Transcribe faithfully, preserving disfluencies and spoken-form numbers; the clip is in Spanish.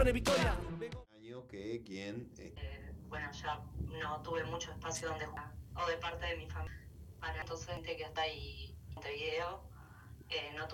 Año que quien eh, Eh, bueno, ya no tuve mucho espacio donde jugar, o de parte de mi familia. Para entonces gente que está ahí en Montevideo, eh, no